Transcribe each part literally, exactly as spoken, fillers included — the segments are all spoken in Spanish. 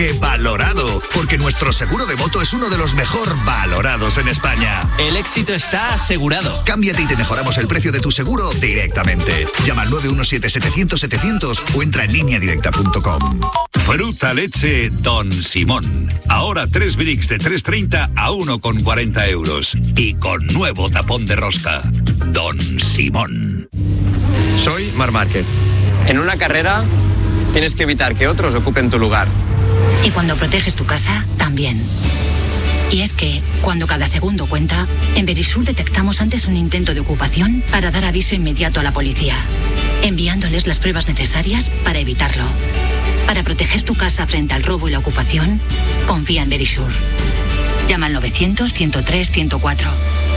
Valorado, porque nuestro seguro de moto es uno de los mejor valorados en España. El éxito está asegurado. Cámbiate y te mejoramos el precio de tu seguro directamente. Llama al nueve uno siete, setecientos, setecientos o entra en línea directa punto com. Fruta leche Don Simón. Ahora tres bricks de tres treinta a uno con cuarenta euros. Y con nuevo tapón de rosca. Don Simón. Soy Marc Márquez. En una carrera tienes que evitar que otros ocupen tu lugar. Y cuando proteges tu casa, también. Y es que, cuando cada segundo cuenta, en Verisur detectamos antes un intento de ocupación para dar aviso inmediato a la policía, enviándoles las pruebas necesarias para evitarlo. Para proteger tu casa frente al robo y la ocupación, confía en Verisur. Llama al novecientos, ciento tres, ciento cuatro.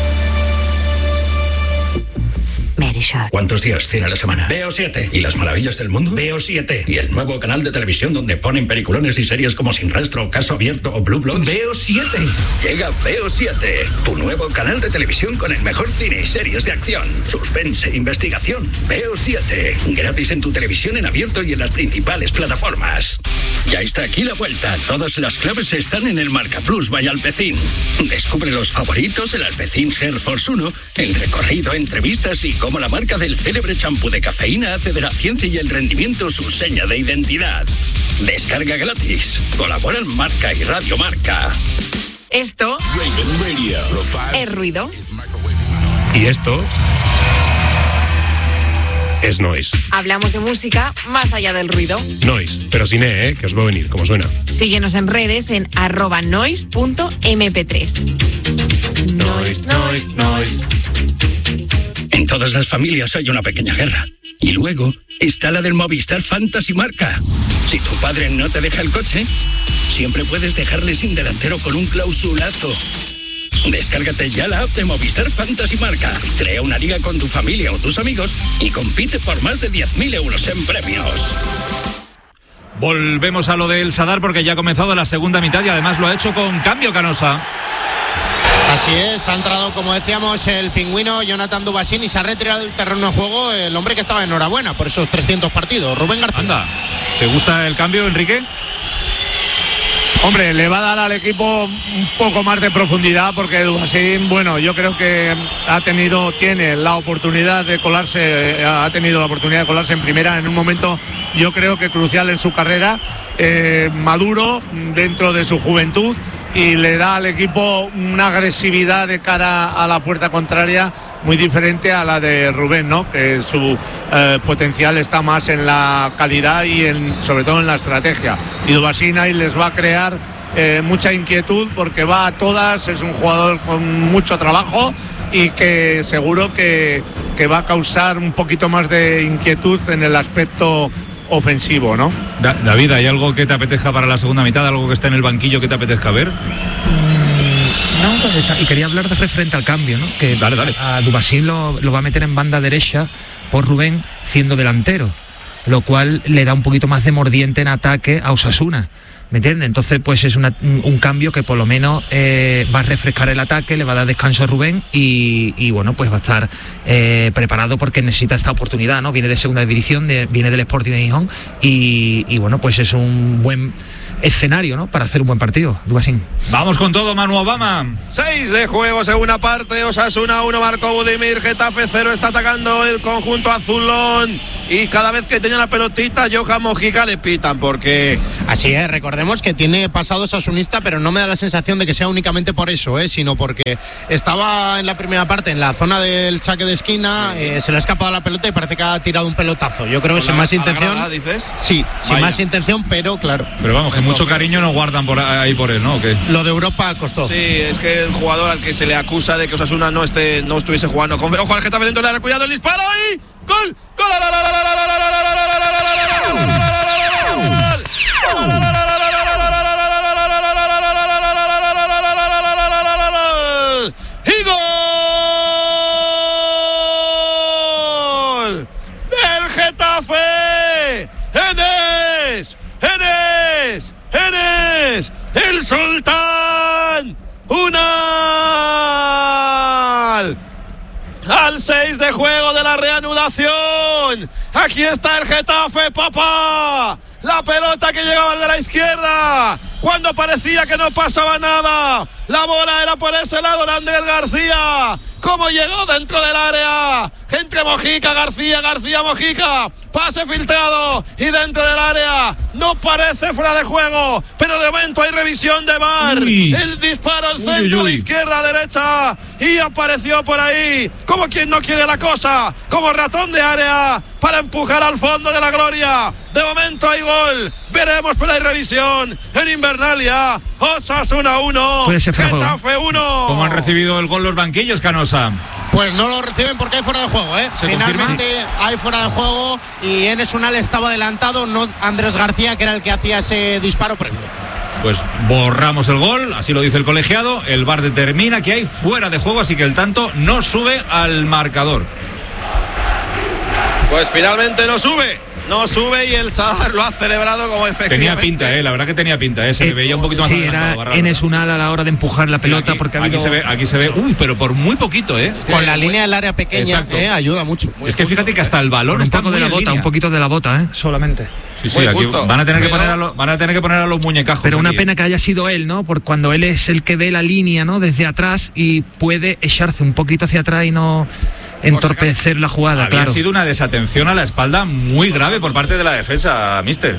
Verisur. ¿Cuántos días tiene la semana? Veo siete. ¿Y las maravillas del mundo? Veo siete. ¿Y el nuevo canal de televisión donde ponen peliculones y series como Sin Rastro, Caso Abierto o Blue Bloods? Veo siete. Llega Veo siete, tu nuevo canal de televisión con el mejor cine y series de acción, suspense, investigación. Veo siete. Gratis en tu televisión en abierto y en las principales plataformas. Ya está aquí la vuelta. Todas las claves están en el Marca Plus by Alpecin. Descubre los favoritos, el Alpecin Hair Force uno, el recorrido, entrevistas y cómo la marca del célebre champú de cafeína hace de la ciencia y el rendimiento su seña de identidad. Descarga gratis. Colaboran Marca y Radio Marca. Esto es ruido. Y esto es noise. Hablamos de música más allá del ruido. Noise, pero sin E, ¿eh? Que os va a venir, como suena. Síguenos en redes en arroba noise punto eme pe tres. Noise, noise, noise. En todas las familias hay una pequeña guerra. Y luego está la del Movistar Fantasy Marca. Si tu padre no te deja el coche, siempre puedes dejarle sin delantero con un clausulazo. Descárgate ya la app de Movistar Fantasy Marca. Crea una liga con tu familia o tus amigos y compite por más de diez mil euros en premios. Volvemos a lo del Sadar porque ya ha comenzado la segunda mitad y además lo ha hecho con cambio Canosa. Así es, ha entrado, como decíamos, el pingüino Jonathan Dubasín y se ha retirado del terreno de juego el hombre que estaba enhorabuena por esos trescientos partidos, Rubén García. Anda, ¿te gusta el cambio, Enrique? Hombre, le va a dar al equipo un poco más de profundidad porque Dubasín, bueno, yo creo que ha tenido, tiene la oportunidad de colarse, ha tenido la oportunidad de colarse en primera en un momento, yo creo que crucial en su carrera, eh, maduro dentro de su juventud, y le da al equipo una agresividad de cara a la puerta contraria muy diferente a la de Rubén, ¿no? Que su eh, potencial está más en la calidad y en, sobre todo en la estrategia. Y Dubasín ahí les va a crear eh, mucha inquietud porque va a todas, es un jugador con mucho trabajo y que seguro que, que va a causar un poquito más de inquietud en el aspecto ofensivo, ¿no? Da, David, ¿hay algo que te apetezca para la segunda mitad? ¿Algo que está en el banquillo que te apetezca ver? Mm, no, y quería hablar de referente al cambio, ¿no? Que dale, dale. A Dubasín lo, lo va a meter en banda derecha por Rubén siendo delantero, lo cual le da un poquito más de mordiente en ataque a Osasuna. ¿Me entiendes? Entonces, pues es una, un cambio que por lo menos eh, va a refrescar el ataque, le va a dar descanso a Rubén y, y bueno, pues va a estar eh, preparado porque necesita esta oportunidad, ¿no? Viene de segunda división, de, viene del Sporting de Gijón y, y bueno, pues es un buen escenario, ¿no? Para hacer un buen partido, Dubasín. Vamos con todo, Manu Obama. Seis de juego, segunda parte, Osasuna uno, marcó Budimir, Getafe cero, está atacando el conjunto azulón. Y cada vez que tenga la pelotita, Johan Mojica le pitan porque... Así es, recordemos que tiene pasado osasunista, pero no me da la sensación de que sea únicamente por eso, ¿eh? Sino porque estaba en la primera parte, en la zona del saque de esquina, eh, se le ha escapado la pelota y parece que ha tirado un pelotazo. Yo creo que sin más intención... Grada, ¿dices? Sí, sin Vaya. más intención, pero claro. Pero vamos, que mucho cariño nos guardan por ahí por él, ¿no? ¿Qué? Lo de Europa costó. Sí, es que el jugador al que se le acusa de que Osasuna no, esté, no estuviese jugando con... Ojo al Getafe dentro del área, cuidado el disparo y... ¡Gol! ¡Gol! ¡Y gol! ¡Del Getafe! ¡Enes! ¡Enes! ¡Enes! ¡El Sultán! ¡Unal! Al seis de juego de la reanudación. Aquí está el Getafe, papá. la pelota que llegaba de la izquierda, cuando parecía que no pasaba nada, la bola era por ese lado de Ander García. Cómo llegó dentro del área, entre Mojica, García, García, Mojica, pase filtrado y dentro del área, no parece fuera de juego, pero de momento hay revisión de V A R. Uy. El disparo al centro, uy, uy, uy. de izquierda a derecha, y apareció por ahí, como quien no quiere la cosa, como ratón de área, para empujar al fondo de la gloria. De momento hay gol, veremos, pero hay revisión en Invernalia. Osasuna uno, Getafe uno. ¿Cómo han recibido el gol los banquillos, Canosa? Pues no lo reciben porque hay fuera de juego, ¿eh? Finalmente confirma? Hay fuera de juego y Enes Unal estaba adelantado, no Andrés García, que era el que hacía ese disparo previo. Pues borramos el gol, así lo dice el colegiado. El V A R determina que hay fuera de juego, así que el tanto no sube al marcador. Pues finalmente no sube. No sube y el Sadar lo ha celebrado como efectivamente. Tenía pinta, eh, la verdad que tenía pinta, eh, se eh, veía un poquito más. Sí, era Enes Unal a la hora de empujar la pelota, aquí, porque ha aquí habido... se ve, aquí se ve, uy, pero por muy poquito, eh. Es que con la línea del área pequeña, eh, ayuda mucho. Muy es que fíjate que hasta el balón un está poco de la bota, línea. un poquito de la bota, eh, solamente. Sí, sí, aquí van a tener que poner a los, van a tener que poner a los muñecajos. Pero una aquí, pena eh. que haya sido él, ¿no? Porque cuando él es el que ve la línea, ¿no? Desde atrás y puede echarse un poquito hacia atrás y no entorpecer la jugada. Había claro. sido una desatención a la espalda muy grave por parte de la defensa, mister.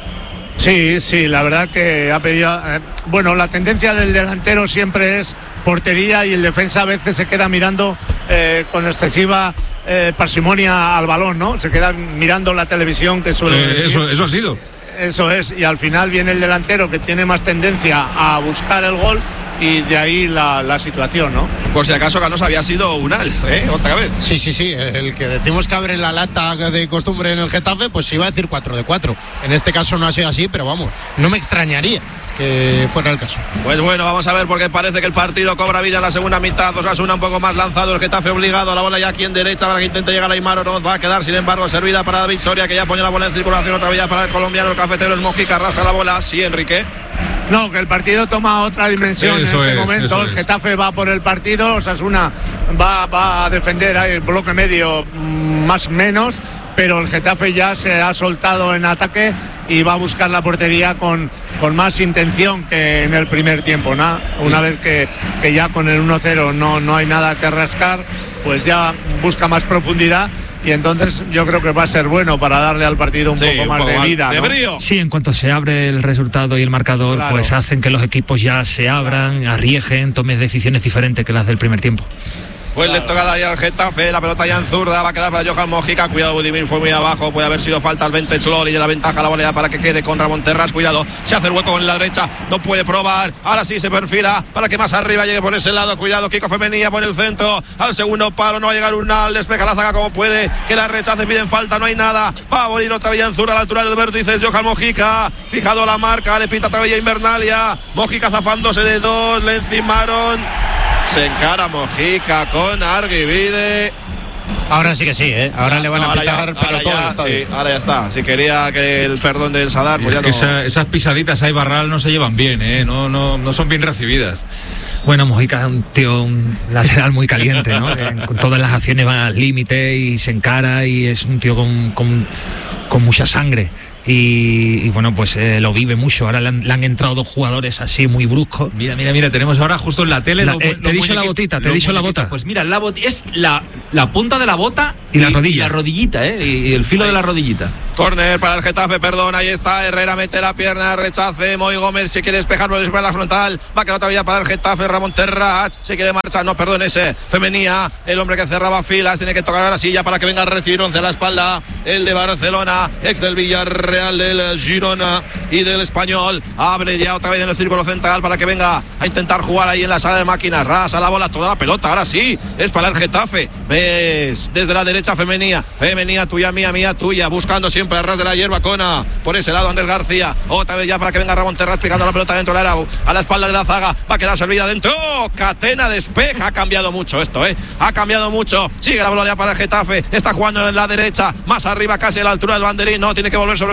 Sí, sí, la verdad que ha pedido... Eh, bueno, la tendencia del delantero siempre es portería y el defensa a veces se queda mirando eh, con excesiva eh, parsimonia al balón, ¿no? Se queda mirando la televisión que suele... Eh, eso, eso ha sido. Eso es, y al final viene el delantero que tiene más tendencia a buscar el gol y de ahí la, la situación, ¿no? Por si acaso Canosa había sido Unal, ¿eh? Otra vez. Sí, sí, sí, el que decimos que abre la lata de costumbre en el Getafe, pues iba a decir cuatro de cuatro. En este caso no ha sido así, pero vamos, no me extrañaría que fuera el caso. Pues bueno, vamos a ver, porque parece que el partido cobra vida en la segunda mitad. Osasuna un poco más lanzado, el Getafe obligado, la bola ya aquí en derecha para que intente llegar a Aimar Oroz, va a quedar sin embargo servida para David Soria, que ya pone la bola en circulación otra vez ya para el colombiano, el cafetero es Mojica, arrasa la bola, sí, Enrique. No, que el partido toma otra dimensión eso en este es, momento. El Getafe va por el partido, Osasuna va, va a defender el bloque medio más o menos, pero el Getafe ya se ha soltado en ataque y va a buscar la portería con, con más intención que en el primer tiempo, ¿no? Una vez que, que ya con el uno cero no, no hay nada que rascar, pues ya busca más profundidad. Y entonces yo creo que va a ser bueno para darle al partido un sí, poco más un poco de vida, de ¿no? brío. Sí, en cuanto se abre el resultado y el marcador, claro, pues hacen que los equipos ya se abran, arriesguen, tomen decisiones diferentes que las del primer tiempo. Pues claro, le toca ahí al Getafe, la pelota ya en zurda, va a quedar para Johan Mojica, cuidado, Budimir fue muy abajo, puede haber sido falta al veinte Slor y la ventaja la volea para que quede con Ramón Terras, cuidado, se hace el hueco en la derecha, no puede probar, ahora sí se perfila para que más arriba llegue por ese lado, cuidado, Kiko Femenía por el centro, al segundo palo, no va a llegar Unal, despeja la zaga como puede, que la rechace, piden falta, no hay nada, va a morir otra vez en zurda a la altura del vértice, Johan Mojica, fijado la marca, le pita otra vez Invernalia, Mojica zafándose de dos, le encimaron. Se encara Mojica con Arguivide. Ahora sí que sí, ¿eh? Ahora ya, le van no, a pitar, ya, pero todo ya, está sí, bien. Ahora ya está. Si quería que el perdón del Sadar, pues es ya que no... esa, esas pisaditas ahí Barral no se llevan bien, ¿eh? No, no, no son bien recibidas. Bueno, Mojica es un tío, un lateral muy caliente, ¿no? eh, con todas las acciones va al límite y se encara y es un tío con, con, con mucha sangre. Y, y bueno, pues eh, lo vive mucho. Ahora le han, le han entrado dos jugadores así muy bruscos. Mira, mira, mira, tenemos ahora justo en la tele. La, los, eh, te he dicho la botita, te he dicho la bota. Pues mira, la bot es la, la punta de la bota y, y la rodilla. Y la rodillita, ¿eh? Y el filo ahí de la rodillita. Córner para el Getafe, perdón, ahí está. Herrera mete la pierna, rechace. Moy Gómez se quiere despejar por la frontal. Va a quedar todavía para el Getafe. Ramón Terrach se quiere marchar, no, perdón, ese. Femenía, el hombre que cerraba filas, tiene que tocar a la silla para que venga a recibir once a la espalda. El de Barcelona, ex del Villarreal, del Girona y del Español. Abre ya otra vez en el círculo central para que venga a intentar jugar ahí en la sala de máquinas. Rasa la bola, toda la pelota. Ahora sí, es para el Getafe. Ves desde la derecha Femenía. Femenía, tuya, mía, mía, tuya. Buscando siempre a ras de la hierba Cona. Por ese lado Andrés García. Otra vez ya para que venga Ramón Terras picando la pelota dentro del área. A la espalda de la zaga. Va a quedar servida dentro. ¡Oh! Catena despeja. Ha cambiado mucho esto, ¿eh? Ha cambiado mucho. Sigue la bola ya para el Getafe. Está jugando en la derecha. Más arriba, casi a la altura del banderín. No, tiene que volver sobre sus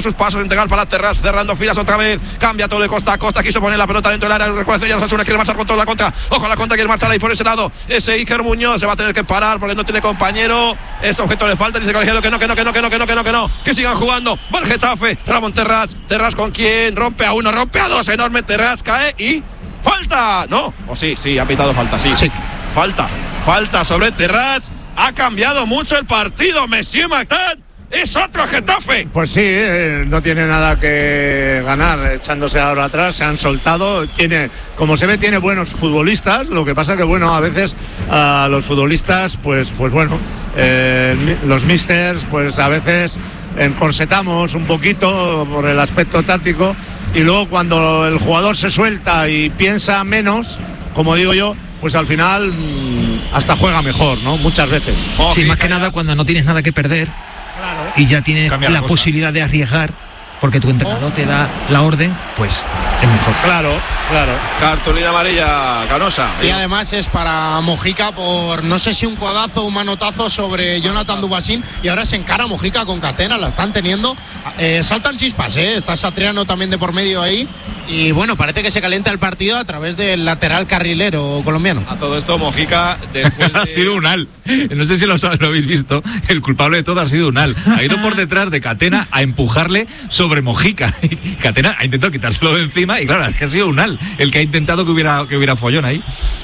sus pasos, entregar para Terras, cerrando filas otra vez, cambia todo de costa a costa, quiso poner la pelota dentro del área, recuerda ya Osasuna quiere marchar con toda la contra, ojo a la contra, quiere marchar ahí por ese lado, ese Iker Muñoz se va a tener que parar porque no tiene compañero, ese objeto le falta, dice el colegiado que no, que no, que no, que no, que no, que no, que no, que sigan jugando, va el Getafe, Ramón Terras, Terras con quién, rompe a uno, rompe a dos, enorme Terras, cae y falta, no, o sí, sí, ha pitado falta, sí, sí. falta, falta sobre Terras, ha cambiado mucho el partido, Monsieur Mactan. Es otro Getafe. Pues sí, eh, no tiene nada que ganar echándose ahora atrás, se han soltado, tiene, como se ve, tiene buenos futbolistas, lo que pasa que bueno, a veces a los futbolistas, pues, pues bueno, eh, los misters, pues a veces encorsetamos un poquito por el aspecto táctico y luego cuando el jugador se suelta y piensa menos, como digo yo, pues al final hasta juega mejor, ¿no? Muchas veces. Sí, más que nada cuando no tienes nada que perder. Claro. Y ya tienes Cambia la, la posibilidad de arriesgar porque tu entrenador te da la orden, pues es mejor. Claro, claro. Cartulina amarilla, Canosa. Y además es para Mojica por, no sé si un codazo o un manotazo sobre Jonathan Dubasín, y ahora se encara Mojica con Catena, la están teniendo. Eh, saltan chispas, ¿eh? Está Satriano también de por medio ahí. Y bueno, parece que se calienta el partido a través del lateral carrilero colombiano. A todo esto, Mojica después de... ha sido Unal. No sé si lo, lo habéis visto. El culpable de todo ha sido Unal. Ha ido por detrás de Catena a empujarle sobre Mojica. Catena ha intentado quitárselo de encima y claro, es que ha sido Unal el que ha intentado que hubiera, que hubiera follón ahí.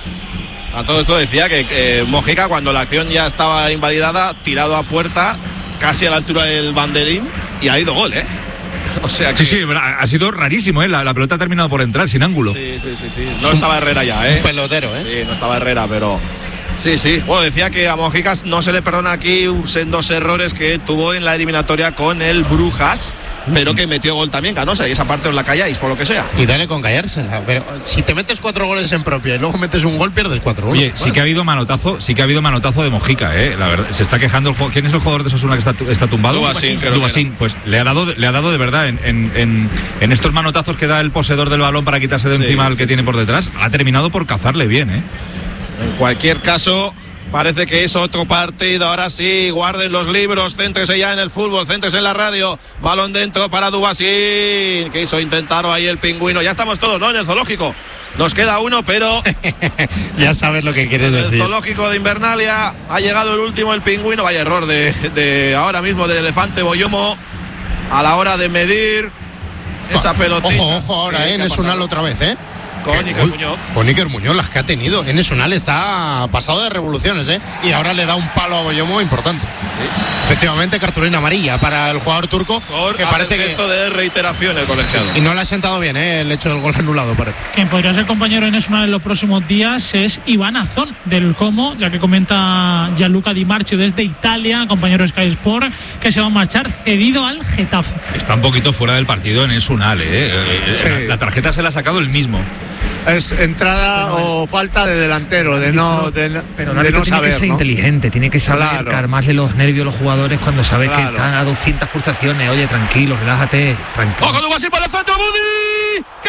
A todo esto decía que eh, Mojica, cuando la acción ya estaba invalidada, tirado a puerta, casi a la altura del banderín, y ha ido gol, ¿eh? O sea que... Sí, sí, ha sido rarísimo, ¿eh? La, la pelota ha terminado por entrar, sin ángulo. Sí, sí, sí, sí. No estaba Herrera ya, ¿eh? Un pelotero, ¿eh? Sí, no estaba Herrera, pero... Sí, sí. Bueno, decía que a Mojica no se le perdona aquí dos errores que tuvo en la eliminatoria con el Brujas, pero que metió gol también, Canosa, y esa parte os la calláis, por lo que sea. Y dale con callársela. Pero si te metes cuatro goles en propia y luego metes un gol, pierdes cuatro goles. Oye, sí que ha habido manotazo, sí que ha habido manotazo de Mojica, ¿eh? La verdad, se está quejando el juego. ¿Quién es el jugador de Osasuna que está, está tumbado? Dubasín, Dubasín. Pues le ha dado, le ha dado de verdad en, en, en, en estos manotazos que da el poseedor del balón para quitarse de sí, encima al sí, que sí. tiene por detrás. Ha terminado por cazarle bien, ¿eh? En cualquier caso, parece que es otro partido. Ahora sí, guarden los libros, céntrese ya en el fútbol, céntrese en la radio. Balón dentro para Dubasín, que hizo intentar ahí el pingüino. Ya estamos todos, ¿no? En el zoológico. Nos queda uno, pero... ya sabes lo que quieres en decir. El zoológico de Invernalia ha llegado el último, el pingüino. Vaya error de, de ahora mismo del elefante Boyomo a la hora de medir esa pelotita. Ojo, ojo ahora, ¿eh? En Esunal otra vez, ¿eh? Con Iker Muñoz. Con Iker Muñoz, las que ha tenido. En Esunal está pasado de revoluciones, ¿eh? Y ahora le da un palo a Boyomo importante. Sí. Efectivamente, cartulina amarilla para el jugador turco. Por que parece que esto de reiteración el colegiado. Y no le ha sentado bien, ¿eh? El hecho del gol anulado, parece. Quien podría ser compañero en Esunal en los próximos días es Iván Azón del Como, ya que comenta Gianluca Di Marcio desde Italia, compañero de Sky Sport, que se va a marchar cedido al Getafe. Está un poquito fuera del partido en Esunal, ¿eh? Sí. La, la tarjeta se la ha sacado el mismo. Es entrada pero, o falta de delantero, de no, de, pero de no tiene saber, que ser ¿no? inteligente, tiene que saber claro. calmarle los nervios a los jugadores cuando sabe claro. que están a doscientas pulsaciones. Oye, tranquilo, relájate, tranquilo. ¡Ojo, Dubasín para el centro, Budi! ¡Qué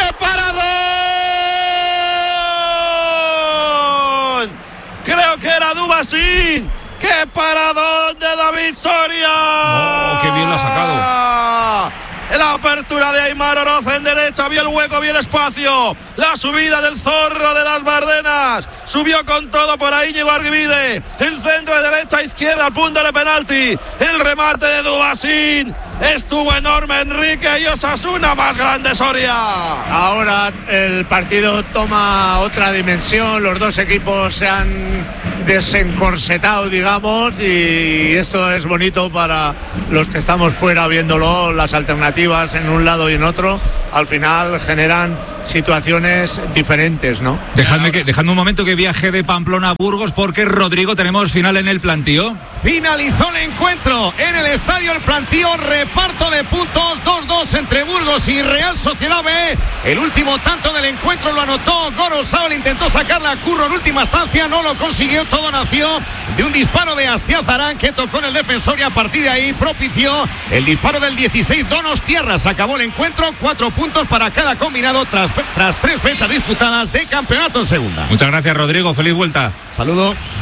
paradón! Creo que era Dubasín. ¡Qué paradón de David Soria! ¡Oh, qué bien lo ha sacado! La apertura de Aimar Oroz en derecha, vio el hueco, vio el espacio. La subida del Zorro de las Bardenas. Subió con todo por ahí Íñigo Arguibide. El centro de derecha a izquierda, al punto de penalti. El remate de Dubasín. Estuvo enorme Enrique y Osasuna más grande Soria. Ahora el partido toma otra dimensión. Los dos equipos se han desencorsetado, digamos, y esto es bonito para los que estamos fuera viéndolo. Las alternativas en un lado y en otro al final generan situaciones diferentes, ¿no? Dejadme, que, dejadme un momento que viaje de Pamplona a Burgos, porque Rodrigo, tenemos final en el plantío. Finalizó el encuentro en el estadio El Plantío, reparto de puntos dos dos entre Burgos y Real Sociedad B. El último tanto del encuentro lo anotó Gorosabel, intentó sacarla a Curro en última instancia, no lo consiguió. Todo nació de un disparo de Astiazarán que tocó en el defensor y a partir de ahí propició el disparo del dieciséis Donostiarra. Se acabó el encuentro, cuatro puntos para cada combinado tras, tras tres fechas disputadas de campeonato en segunda. Muchas gracias, Rodrigo, feliz vuelta. Saludo.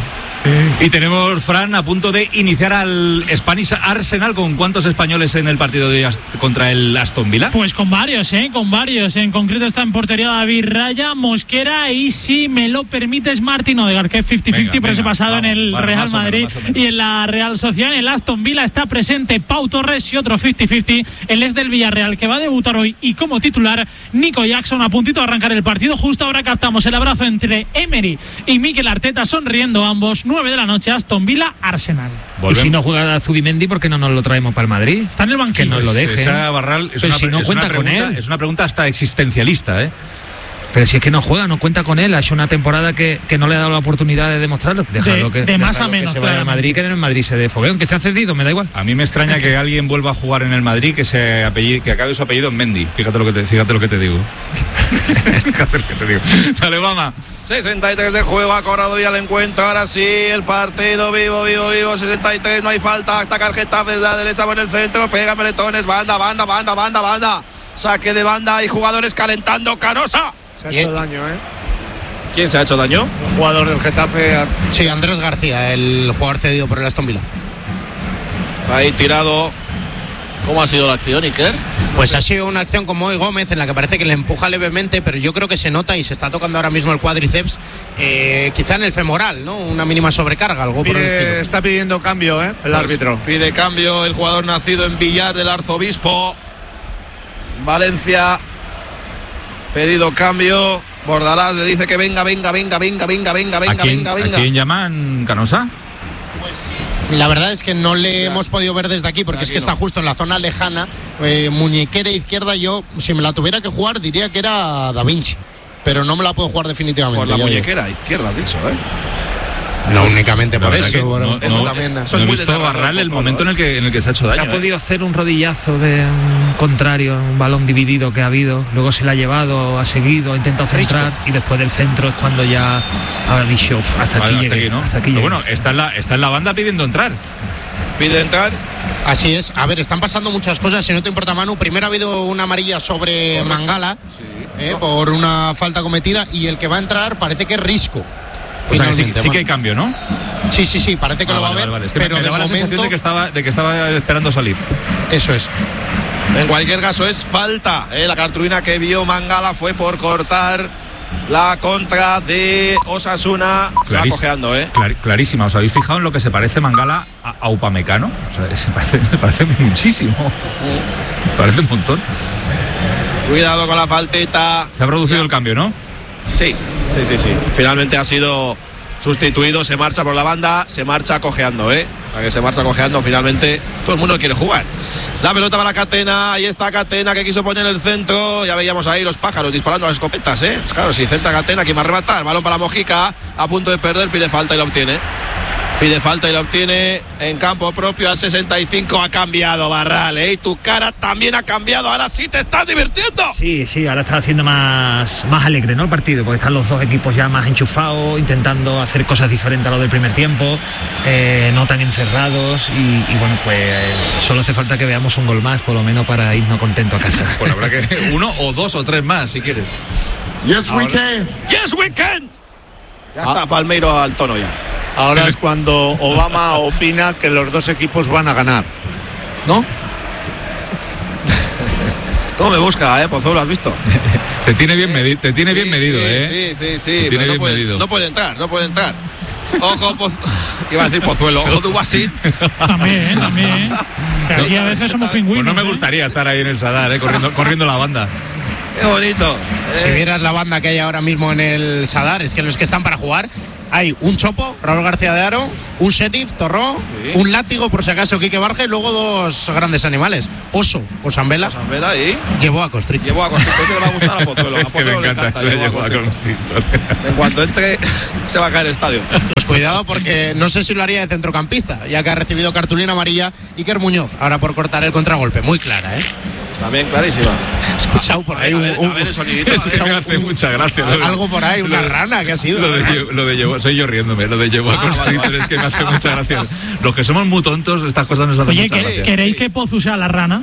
Y tenemos, Fran, a punto de iniciar al Spanish Arsenal. ¿Con cuántos españoles en el partido de Ast- contra el Aston Villa? Pues con varios, ¿eh? Con varios. En concreto está en portería David Raya, Mosquera y, si me lo permites, Martín Odegaard, que es cincuenta cincuenta por ese pasado vamos, en el vale, Real Madrid menos, y en la Real Sociedad. En el Aston Villa está presente Pau Torres y otro cincuenta cincuenta, el ex del Villarreal, que va a debutar hoy y como titular Nico Jackson. A puntito de arrancar el partido. Justo ahora captamos el abrazo entre Emery y Mikel Arteta, sonriendo ambos. nueve de la noche, Aston Villa, Arsenal. Volvemos. Y si no juega Zubimendi, ¿por qué no nos lo traemos para el Madrid? Está en el banquillo. Que nos lo deje. Esa Barral es Pero una, si no es cuenta una con pregunta, él. Es una pregunta hasta existencialista, ¿eh? Pero si es que no juega, no cuenta con él. Ha hecho una temporada que, que no le ha dado la oportunidad de demostrarlo. Dejarlo de, que, de más dejarlo a menos, que se vaya al Madrid, que en el Madrid se dé fogueo, que se ha cedido, me da igual. A mí me extraña que alguien vuelva a jugar en el Madrid que se apellido, que acabe su apellido en Mendy. Fíjate lo que te, fíjate lo que te digo. Fíjate lo que te digo. Dale, vamos. sesenta y tres de juego, ha cobrado ya el encuentro. Ahora sí, el partido vivo, vivo, vivo. sesenta y tres, no hay falta. Ataca el Getafe desde la derecha, va en el centro. Pega Meletones, banda, banda, banda, banda, banda. Saque de banda y jugadores calentando. Canosa. Se ha hecho daño, ¿eh? ¿Quién se ha hecho daño? Un jugador del Getafe. Sí, Andrés García, el jugador cedido por el Aston Villa. Ahí tirado. ¿Cómo ha sido la acción, Iker? Pues ha sido una acción con Moy Gómez en la que parece que le empuja levemente, pero yo creo que se nota y se está tocando ahora mismo el cuádriceps, eh, quizá en el femoral, ¿no? Una mínima sobrecarga, algo Pide, por el estilo. Está pidiendo cambio, ¿eh? El pues árbitro. Pide cambio el jugador nacido en Villar del Arzobispo. Valencia. Pedido cambio. Bordalás le dice que venga, venga, venga, venga, venga, venga, venga, ¿A quién, venga, venga. ¿A quién llaman, Canosa? La verdad es que no le ya. hemos podido ver desde aquí porque aquí es que no. Está justo en la zona lejana, eh, muñequera izquierda. Yo, si me la tuviera que jugar, diría que era Da Vinci, pero no me la puedo jugar definitivamente. Por la muñequera digo. Izquierda, has dicho, ¿eh? No únicamente por eso, no, bueno, no, eso no, también. Eso es muy visto Barral el momento en el que en el que se ha hecho daño. Ha ¿eh? podido hacer un rodillazo de un contrario, un balón dividido que ha habido, luego se la ha llevado, ha seguido, ha intentado centrar y después del centro es cuando ya ha dicho hasta vale, aquí llegué, hasta aquí, ¿no? hasta aquí Pero bueno, está en la está en la banda pidiendo entrar. Pide entrar. Así es. A ver, están pasando muchas cosas. Si no te importa, Manu, primero ha habido una amarilla sobre Correcto. Mangala sí. eh, no. por una falta cometida y el que va a entrar parece que es Risco. O sea, sí, sí que hay cambio, ¿no? Sí, sí, sí, parece que ah, lo va vale, a ver, vale, vale. Es que pero me, me de daba momento... la sensación de que estaba de que estaba esperando salir. Eso es. En cualquier caso es falta, ¿eh? La cartulina que vio Mangala fue por cortar la contra de Osasuna. Claris, se va cojeando, ¿eh? Clar, clarísima. ¿Os habéis fijado en lo que se parece Mangala a, a Upamecano? O sea, se parece, se parece muchísimo. Mm. Me parece un montón. Cuidado con la faltita. Se ha producido ya. el cambio, ¿no? Sí, sí, sí, sí. Finalmente ha sido sustituido, se marcha por la banda, se marcha cojeando, ¿eh? Para que se marcha cojeando, finalmente todo el mundo quiere jugar. La pelota para Catena, ahí está Catena que quiso poner el centro, ya veíamos ahí los pájaros disparando las escopetas, ¿eh? Pues claro, si centra Catena, ¿quién va a rematar? Balón para Mojica, a punto de perder, pide falta y la obtiene. Pide falta y la obtiene en campo propio al sesenta y cinco. Ha cambiado Barral, ¿eh? Y tu cara también ha cambiado. Ahora sí te estás divirtiendo. Sí, sí, ahora está haciendo más, más alegre, ¿no? El partido, porque están los dos equipos ya más enchufados, intentando hacer cosas diferentes a lo del primer tiempo, eh, no tan encerrados. Y, y bueno, pues eh, solo hace falta que veamos un gol más, por lo menos, para irnos contentos a casa. Bueno, habrá que uno o dos o tres más, si quieres. Yes, ahora. we can. Yes, we can. Ya ah. está Palmeiro al tono ya. Ahora es cuando Obama opina que los dos equipos van a ganar, ¿no? ¿Cómo me busca, eh? Pozuelo, ¿has visto? Te tiene bien medido, te tiene sí, bien medido, sí, ¿eh? Sí, sí, sí. Tiene no, bien puede, medido. no puede entrar, no puede entrar. Ojo, Poz... iba a decir Pozuelo, ojo Dubasín. También, también. Que aquí a veces somos pingüinos. Pues no me gustaría ¿eh? estar ahí en el Sadar, ¿eh? Corriendo, corriendo la banda. Qué bonito. Eh. Si vieras la banda que hay ahora mismo en el Sadar, es que los que están para jugar, hay un Chopo, Raúl García de Aro, un Sheriff, Torró, sí. un Látigo, por si acaso, Quique Barja, y luego dos grandes animales, Oso o Sambela. Sambela y llevó a Constrictor. Llevó a Constrictor, eso le va a gustar a Pozuelo. A Pozuelo le encanta, le llevó a Constrictor. En cuanto entre, se va a caer el estadio. Pues cuidado, porque no sé si lo haría de centrocampista, ya que ha recibido cartulina amarilla Iker Muñoz, ahora por cortar el contragolpe, muy clara, ¿eh? También clarísima. He escuchado por ahí a un, ver, un, a ver el sonidito. Es que me hace mucha gracia. Algo por ahí, una lo, rana que ha sido. Lo de, lo de llevo, soy yo riéndome, lo de llevo ah, a Constrictor vale, vale. Es que me hace mucha gracia. Los que somos muy tontos, estas cosas nos hacen Oye, mucha que, gracia. ¿queréis que Pozu sea la rana?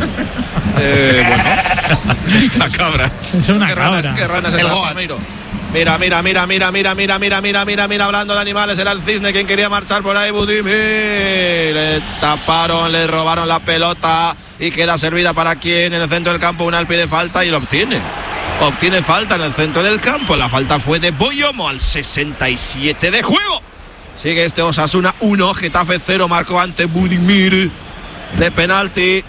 eh, bueno. La cabra. Es una ¿Qué cabra. Ranas, ¿Qué ranas es el esa, Goat. Palmeiro? Mira, mira, mira, mira, mira, mira, mira, mira, mira, mira, hablando de animales, era el cisne quien quería marchar por ahí, Budimir. Le taparon, le robaron la pelota y queda servida para quien en el centro del campo, un pide falta y lo obtiene. Obtiene falta en el centro del campo. La falta fue de Boyomo al sesenta y siete de juego. Sigue este Osasuna uno, Getafe cero, marcó ante Budimir de penalti.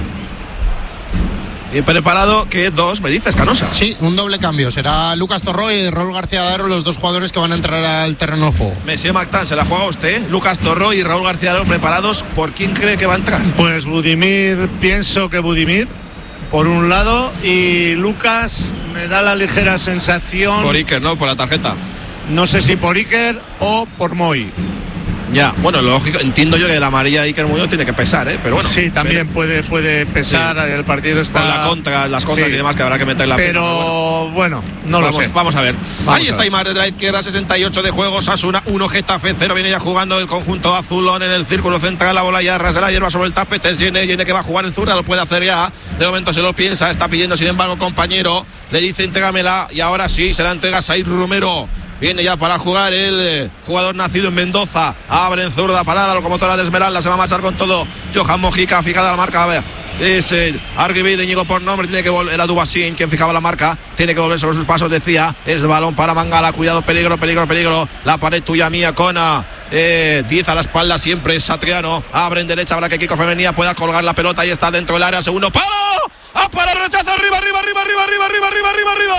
Y preparado que dos, me dices, Canosa. Sí, un doble cambio. Será Lucas Torró y Raúl García de Aro los dos jugadores que van a entrar al terreno de juego. Monsieur Mactán, se la juega usted. Lucas Torró y Raúl García de Aro preparados. ¿Por quién cree que va a entrar? Pues Budimir, pienso que Budimir, por un lado, y Lucas me da la ligera sensación. Por Iker, ¿no? Por la tarjeta. No sé si por Iker o por Moy. Ya, bueno, lógico, entiendo yo que la amarilla de Iker Muñoz tiene que pesar, ¿eh? Pero bueno. Sí, también pero, puede, puede pesar, sí. El partido está. Con la contra, las contras sí. y demás que habrá que meter la Pero pena, bueno, bueno, no vamos, lo sé. Vamos a ver. Vamos Ahí está Aimar desde la izquierda, sesenta y ocho de juego, Osasuna uno, Getafe cero. Viene ya jugando el conjunto azulón en el círculo central. La bola ya arrasa la hierba sobre el tapete. Es Yene, Yene que va a jugar en zurda, lo puede hacer ya. De momento se lo piensa, está pidiendo, sin embargo, compañero. Le dice, entrégamela. Y ahora sí, se la entrega Said Romero. Viene ya para jugar el eh, jugador nacido en Mendoza. Abre en zurda para la locomotora de Esmeralda. Se va a marchar con todo Johan Mojica. Fijada la marca. A ver. Es eh, Arguibi de Íñigo por nombre. Tiene que volver. Era Dubasín quien fijaba la marca. Tiene que volver sobre sus pasos. Decía. Es balón para Mangala. Cuidado. Peligro, peligro, peligro. La pared tuya mía. Cona. Eh, diez a la espalda. Siempre es Satriano. Abre en derecha. Habrá que Kiko Femenía pueda colgar la pelota. Y está dentro del área. Segundo palo. ¡A para rechazo! Arriba, arriba, arriba, arriba, arriba, arriba, arriba, arriba, arriba.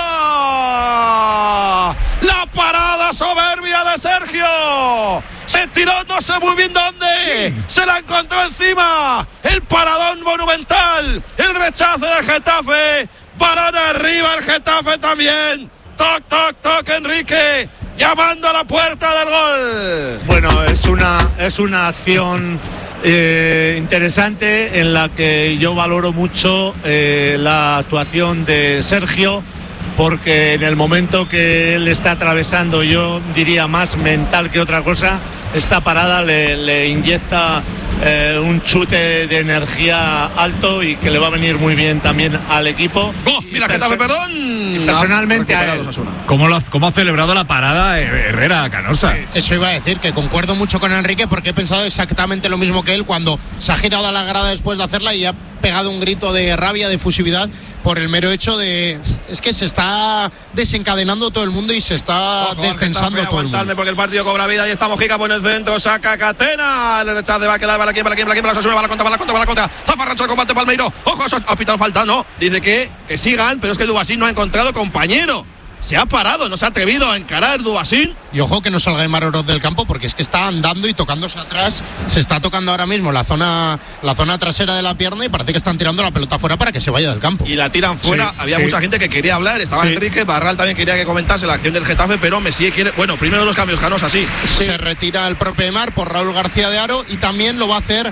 La parada soberbia de Sergio. Se tiró, no sé muy bien dónde. Se la encontró encima. El paradón monumental. El rechazo del Getafe. Varón arriba el Getafe también. Toc, toc, toc, Enrique. Llamando a la puerta del gol. Bueno, es una, es una acción Eh, interesante en la que yo valoro mucho eh, la actuación de Sergio, porque en el momento que él está atravesando, yo diría más mental que otra cosa, esta parada le, le inyecta eh, un chute de energía alto y que le va a venir muy bien también al equipo. ¡Oh! Mira, Getafe, perdón. Y personalmente a él. ¿Cómo, lo, ¿Cómo ha celebrado la parada Herrera, Canosa? Sí. Eso iba a decir, que concuerdo mucho con Enrique, porque he pensado exactamente lo mismo que él cuando se ha girado a la grada después de hacerla y ha pegado un grito de rabia, de efusividad, por el mero hecho de... Es que se está desencadenando todo el mundo y se está Ojo, destensando todo el mundo. Porque el partido cobra vida y está Mojica por el centro, saca Catena, el rechazo de Baquela, para aquí, para aquí, para aquí, para la Osasuna, va la contra, va la contra, va la contra, zafarrancho de combate Palmeiro, ojo, ha pitado falta, no, dice que, que sigan, pero es que Dubasín no ha encontrado compañero. Se ha parado, no se ha atrevido a encarar Dubasín. Y ojo que no salga Aimar Oroz del campo, porque es que está andando y tocándose atrás. Se está tocando ahora mismo la zona la zona trasera de la pierna y parece que están tirando la pelota fuera para que se vaya del campo. Y la tiran fuera. Sí, Había sí. mucha gente que quería hablar. Estaba sí. Enrique, Barral también quería que comentase la acción del Getafe, pero Messi quiere... Bueno, primero los cambios, Canosa, sí. sí. Se retira el propio Aimar por Raúl García de Aro y también lo va a hacer...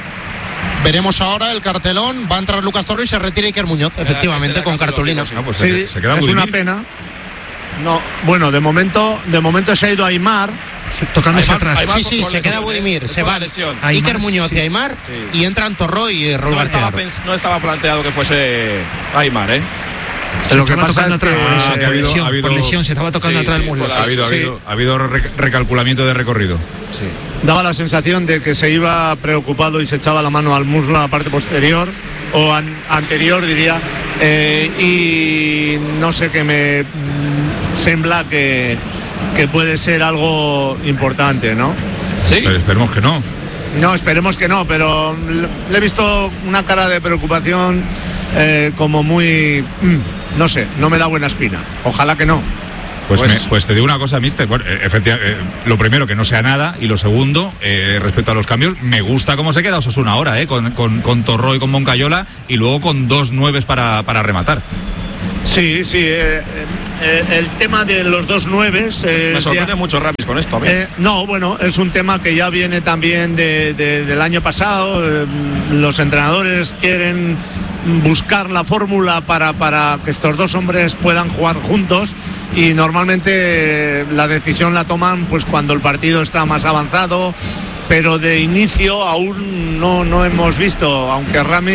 Veremos ahora el cartelón. Va a entrar Lucas Torres y se retira Iker Muñoz, Era efectivamente, con cartulina. No, pues sí, se, se queda es una bien. pena. No, bueno, de momento, de momento se ha ido Aimar, tocándose atrás. Aimar, sí, sí, se queda Budimir, se va Iker Muñoz y Aimar, sí. y entran Torró y Raúl no García. Estaba pens- no estaba planteado que fuese Aimar, ¿eh? Lo que pasa es que, ah, que ha habido, lesión, ha habido, por lesión se estaba tocando sí, atrás sí, el muslo. Ha habido, sí. ha habido, ha habido rec- recalculamiento de recorrido. Sí. Daba la sensación de que se iba preocupado y se echaba la mano al muslo a la parte posterior o an- anterior, diría, eh, y no sé, que me mm, sembla que, que puede ser algo importante, ¿no? Sí. Pero esperemos que no. No, esperemos que no, pero le he visto una cara de preocupación eh, como muy... Mm, no sé, no me da buena espina. Ojalá que no. Pues, pues, me, pues te digo una cosa, mister. Bueno, efectivamente, eh, lo primero, que no sea nada, y lo segundo, eh, respecto a los cambios, me gusta cómo se queda Osasuna ahora, eh, con, con, con Torró y con Moncayola, y luego con dos nueves para, para rematar. Sí, sí, eh, eh, el tema de los dos nueves... Eh, me sorprende ya, mucho Ramis con esto. Eh, no, bueno, es un tema que ya viene también de, de, del año pasado. Eh, los entrenadores quieren buscar la fórmula para, para que estos dos hombres puedan jugar juntos, y normalmente eh, la decisión la toman pues cuando el partido está más avanzado, pero de inicio aún no, no hemos visto, aunque Ramis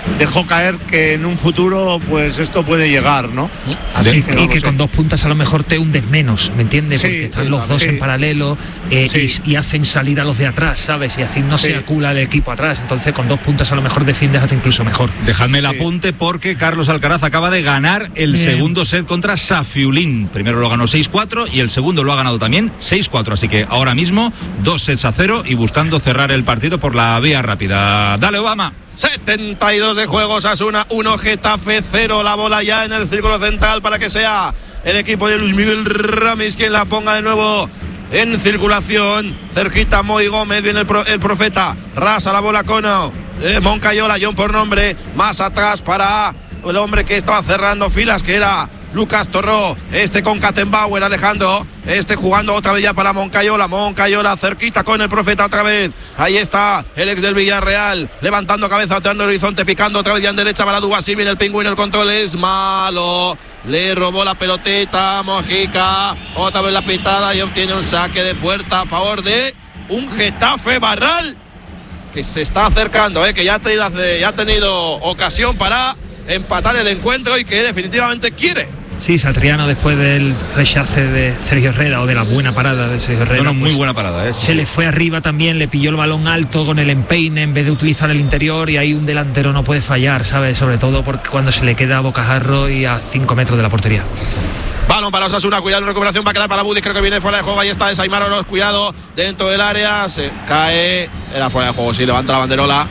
dejó caer que en un futuro pues esto puede llegar, ¿no? Así que, y que con dos puntas a lo mejor te hundes menos, ¿me entiendes? Sí, porque están sí, los dos sí. en paralelo eh, Sí. y, y hacen salir a los de atrás, ¿sabes? Y así no Sí. se acula el equipo atrás. Entonces con dos puntas a lo mejor defiendes hasta incluso mejor. Dejadme el apunte porque Carlos Alcaraz acaba de ganar el Bien. segundo set contra Safiulín. Primero lo ganó seis cuatro y el segundo lo ha ganado también seis cuatro. Así que ahora mismo dos sets a cero y buscando cerrar el partido por la vía rápida. Dale, Obama. setenta y dos de juego, Osasuna uno, Getafe cero. La bola ya en el círculo central para que sea el equipo de Luis Miguel Ramis quien la ponga de nuevo en circulación. Cerquita Moy Gómez, viene el, pro, el profeta. Rasa la bola con eh, Moncayola, John por nombre. Más atrás para el hombre que estaba cerrando filas, que era Lucas Torró, este con Kattenbauer, Alejandro, este jugando otra vez ya para Moncayola, Moncayola cerquita con el profeta otra vez, ahí está el ex del Villarreal, levantando cabeza, oteando el horizonte, picando otra vez ya en derecha para Dubassi, viene el pingüino, el control es malo, le robó la peloteta, Mojica, otra vez la pitada y obtiene un saque de puerta a favor de un Getafe Barral, que se está acercando, eh, que ya ha tenido, ya ha tenido ocasión para empatar el encuentro y que definitivamente quiere. Sí, Satriano después del rechace de Sergio Herrera o de la buena parada de Sergio Herrera. No, no, muy pues, buena parada, ¿eh? Se le fue arriba también, le pilló el balón alto con el empeine en vez de utilizar el interior y ahí un delantero no puede fallar, ¿sabes? Sobre todo porque cuando se le queda a bocajarro y a cinco metros de la portería. Balón para Osasuna, cuidado en recuperación, va a quedar para Budis, creo que viene fuera de juego, ahí está Desaimar Oroz, cuidado dentro del área, se cae, era fuera de juego, sí, levanta la banderola,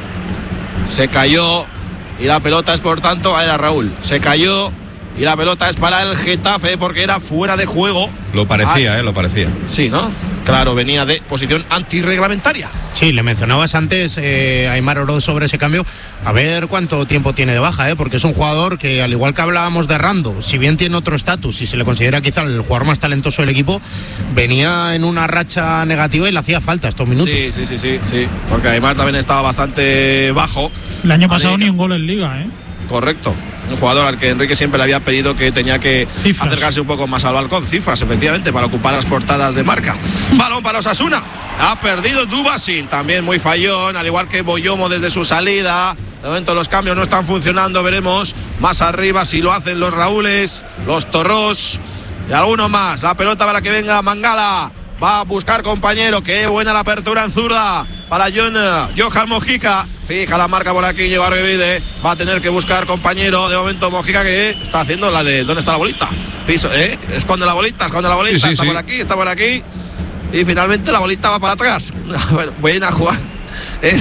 se cayó y la pelota es por tanto, ahí era Raúl, se cayó y la pelota es para el Getafe porque era fuera de juego. Lo parecía, ah, eh, lo parecía. Sí, ¿no? Claro, venía de posición antirreglamentaria. Sí, le mencionabas antes eh, a Aimar Oroz sobre ese cambio. A ver cuánto tiempo tiene de baja, ¿eh? Porque es un jugador que, al igual que hablábamos de Rando, si bien tiene otro estatus y se le considera quizá el jugador más talentoso del equipo, venía en una racha negativa y le hacía falta estos minutos. Sí, sí, sí, sí, sí. Porque Aimar también estaba bastante bajo. El año pasado ni un gol en Liga, ¿eh? Correcto. Un jugador al que Enrique siempre le había pedido que tenía que Cifras. acercarse un poco más al balcón. Cifras, efectivamente, para ocupar las portadas de marca. Balón para Osasuna. Ha perdido Dubassin, también muy fallón, al igual que Boyomo desde su salida. De momento los cambios no están funcionando. Veremos más arriba si lo hacen los Raúles, los Torros y alguno más. La pelota para que venga Mangala. Va a buscar compañero. Qué buena la apertura en zurda para John, Johan Mojica. Fija la marca por aquí, lleva Arvide. Va a tener que buscar compañero. De momento Mojica que está haciendo la de... ¿Dónde está la bolita? Piso, ¿eh? Esconde la bolita, esconde la bolita. Sí, sí, está sí. por aquí, está por aquí. Y finalmente la bolita va para atrás. Bueno, buena a jugar. Es...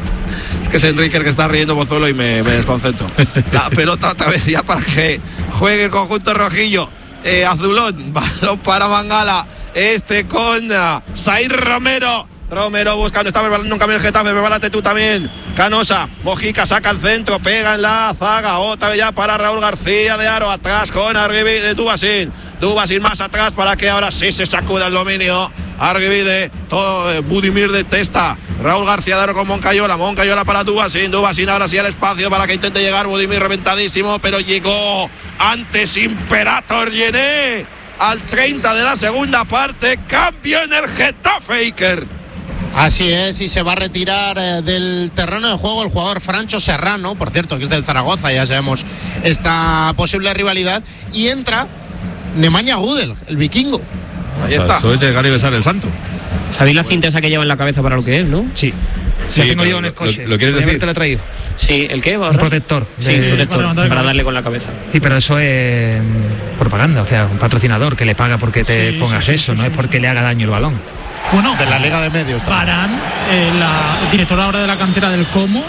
es que es Enrique el que está riendo Pozuelo y me, me desconcentro. La pelota otra vez ya para que juegue el conjunto rojillo. Eh, azulón, balón para Mangala. Este con uh, Said Romero. Romero buscando, está preparando un cambio el Getafe, prepárate tú también. Canosa, Mojica saca el centro, pega en la zaga, otra vez ya para Raúl García de Aro, atrás con Arguivide de Dubassin. Dubassin más atrás para que ahora sí se sacuda el dominio. Arguivide, todo eh, Budimir de Testa. Raúl García de Aro con Moncayola, Moncayola para Dubassin. Dubassin ahora sí al espacio para que intente llegar. Budimir reventadísimo, pero llegó antes Imperator Llené. Al treinta de la segunda parte, cambio en el Getafe, Iker. Así es, y se va a retirar eh, del terreno de juego el jugador Francho Serrano, por cierto, que es del Zaragoza, ya sabemos esta posible rivalidad, y entra Nemanja Gudel, el vikingo. Ahí está. Soy de Gary Besar, el santo. ¿Sabéis la cinta esa que lleva en la cabeza para lo que es, no? Sí. Sí, la tengo yo en el coche. ¿Lo, lo quieres decir? ¿Te la he traído? Sí, ¿el qué? Un protector. Sí, de... protector, para, para darle con la cabeza. Sí, pero eso es propaganda, o sea, un patrocinador que le paga porque te sí, pongas sí, sí, eso, sí, no sí, es porque sí. le haga daño el balón. Bueno, de la Liga de Medios. Barán, eh, la directora ahora de la cantera del Como,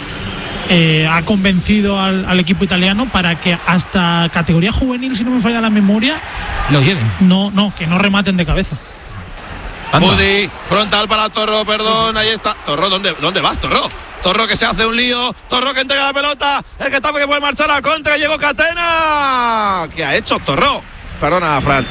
eh, ha convencido al, al equipo italiano para que hasta categoría juvenil, si no me falla la memoria, lo lleven. No, no, que no rematen de cabeza. Budi, frontal para Torro, perdón, ahí está. Torro, ¿dónde, dónde vas, Torro? Torro que se hace un lío, Torro que entrega la pelota, el que está que puede marchar a contra, llegó Catena. ¿Qué ha hecho Torro? Perdona, Fran.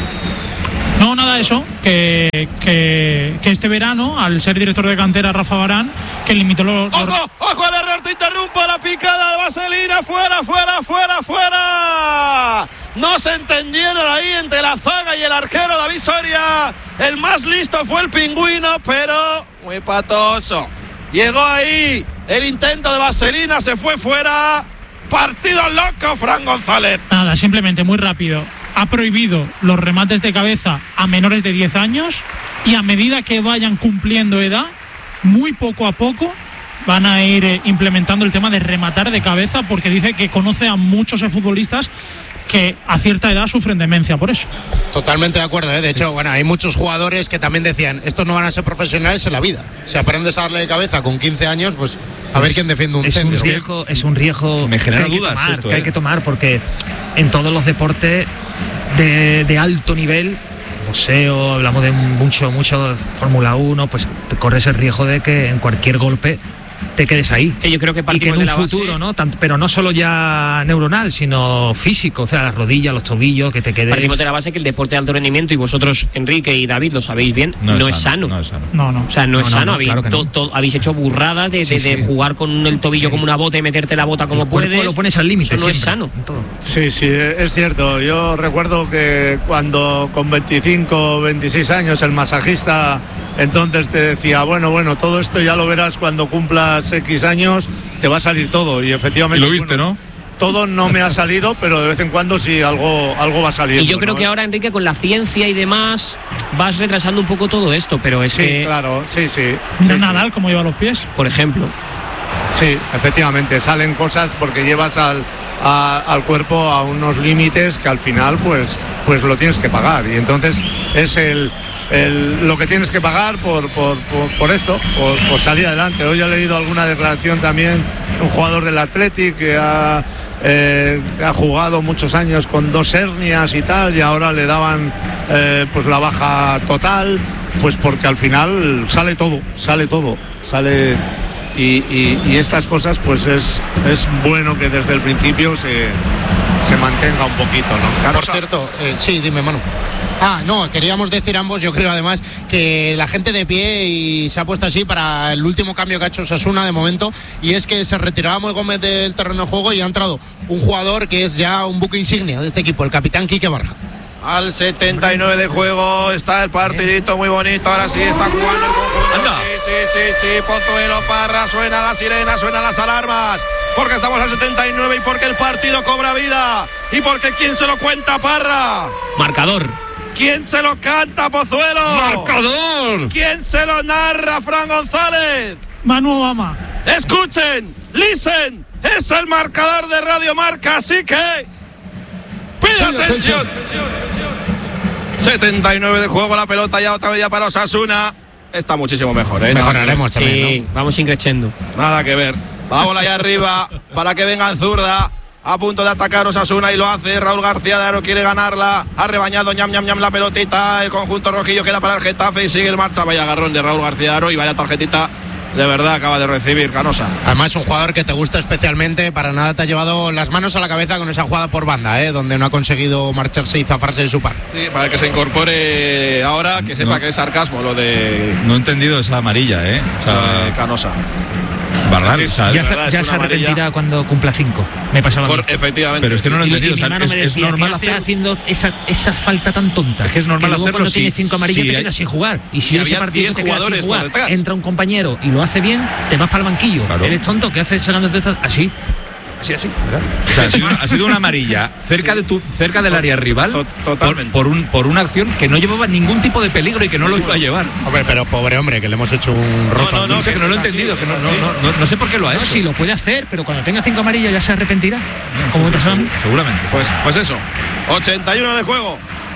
No, nada de eso, que, que, que este verano, al ser director de cantera Rafa Barán, que limitó los... ¡Ojo! Los... ¡Ojo al error! ¡Te interrumpo! ¡La picada de Vaselina! ¡Fuera, fuera, fuera, fuera! No se entendieron ahí entre la zaga y el arquero David Soria. El más listo fue el pingüino, pero muy patoso. Llegó ahí el intento de vaselina, se fue fuera. Partido loco, Fran González. Nada, simplemente muy rápido. Ha prohibido los remates de cabeza a menores de diez años y a medida que vayan cumpliendo edad, muy poco a poco van a ir eh, implementando el tema de rematar de cabeza, porque dice que conoce a muchos futbolistas que a cierta edad sufren demencia por eso. Totalmente de acuerdo, ¿eh? De hecho, bueno, hay muchos jugadores que también decían, estos no van a ser profesionales en la vida. Si aprendes a darle de cabeza con quince años, pues a ver quién defiende un es centro. Un riesgo, es un riesgo Me genera que hay dudas que tomar, esto, que ¿eh? hay que tomar, porque en todos los deportes de, de alto nivel, boxeo, hablamos de mucho, mucho Fórmula uno, pues te corres el riesgo de que en cualquier golpe te quedes ahí. Que yo creo que y que en un de la futuro, base, ¿no? Tanto, pero no solo ya neuronal, sino físico, o sea, las rodillas, los tobillos, que te quedes. Partimos de la base que el deporte de alto rendimiento, y vosotros, Enrique y David, lo sabéis bien, no, no, es, sano, sano, no es sano. No, no. O sea, no, No, es no, sano. no, habéis, claro que to, no. to, habéis hecho burradas de, Sí, de, de sí. jugar con el tobillo como una bota y meterte la bota como El cuerpo puedes. lo pones al límite. Eso no es siempre, sano. todo. Sí, sí, es cierto. Yo recuerdo que cuando con veinticinco o veintiséis años el masajista entonces te decía, bueno, bueno, todo esto ya lo verás cuando cumplas X años, te va a salir todo. Y efectivamente... Y lo viste, bueno, ¿no? Todo no me ha salido, pero de vez en cuando sí algo, algo va saliendo. Y yo creo ¿no? que ahora, Enrique, con la ciencia y demás, vas retrasando un poco todo esto, pero es Sí, que, claro, sí, sí. Mira sí, Nadal cómo lleva los pies. por ejemplo, Sí, efectivamente, salen cosas porque llevas al, a- al cuerpo a unos límites que al final pues, pues lo tienes que pagar. Y entonces es el, el- lo que tienes que pagar por, por, por, por esto, por, por salir adelante. Hoy he leído alguna declaración también, un jugador del Athletic que ha, eh, que ha jugado muchos años con dos hernias y tal, y ahora le daban eh, pues la baja total, pues porque al final sale todo, sale todo, sale... Y, y, y estas cosas pues es, es bueno que desde el principio se, se mantenga un poquito, ¿no? Por cierto, eh, sí, dime, Manu. Ah, no, queríamos decir ambos, yo creo además que la gente de pie y se ha puesto así para el último cambio que ha hecho Osasuna de momento, y es que se retiraba Moy Gómez del terreno de juego y ha entrado un jugador que es ya un buque insignia de este equipo, el capitán Quique Barja. Al setenta y nueve de juego está el partidito muy bonito. Ahora sí está jugando el conjunto. Sí, sí, sí, sí. Pozuelo, Parra, suena la sirena, suenan las alarmas. Porque estamos al setenta y nueve y porque el partido cobra vida. Y porque ¿quién se lo cuenta, Parra? marcador. ¿Quién se lo canta, Pozuelo? ¡Marcador! ¿Quién se lo narra, Fran González? Manu Obama. Escuchen, listen, es el marcador de Radio Marca, así que pide atención. setenta y nueve de juego, la pelota ya otra vez ya para Osasuna. Está muchísimo mejor, ¿eh? Mejoraremos también, Sí, ¿no? vamos increciendo. Nada que ver. La bola allá arriba para que venga en zurda. A punto de atacar Osasuna y lo hace. Raúl García de Aro quiere ganarla. Ha rebañado ñam ñam ñam la pelotita. El conjunto rojillo queda para el Getafe y sigue el marcha. Vaya agarrón de Raúl García de Aro y vaya tarjetita. De verdad acaba de recibir Canosa. Además es un jugador que te gusta especialmente, para nada te ha llevado las manos a la cabeza con esa jugada por banda, ¿eh? Donde no ha conseguido marcharse y zafarse de su par. Sí, para que se incorpore ahora, que sepa No. que es sarcasmo lo de, No he entendido esa amarilla, ¿eh? O lo sea, de Canosa. Bardal, Es que o sea, Ya, de se- verdad, es ya una se amarilla. arrepentirá cuando cumpla cinco. Me pasaba a mí. Por- efectivamente. pero es que no lo he Y, y entendido. mi O sea, hermano es, me es decía, normal ¿qué haces hacer. haciendo esa, esa falta tan tonta? Es que es normal luego hacerlo cuando si- tienes cinco amarillas si te hay- quedas sin jugar. Y si y ese había partido diez te quedas sin jugadores por jugar, detrás. entra un compañero y lo hace bien, te vas para el banquillo. Claro. Eres tonto, ¿qué haces sacándote esta- así? Así, así, ¿verdad? O sea, ha sido, ha sido una amarilla cerca de tu cerca del área rival To- por, totalmente. por un por una acción que no llevaba ningún tipo de peligro y que no lo iba a llevar. Hombre, pero pobre hombre, que le hemos hecho un roto. no, no, No sé, que no lo he entendido, que no, no, no, no- no sé por qué lo ha No, hecho. sí, lo puede hacer, pero cuando tenga cinco amarillas ya se arrepentirá. Como me pasaba a mí. Seguramente. Pues, pues eso, ochenta y uno de juego.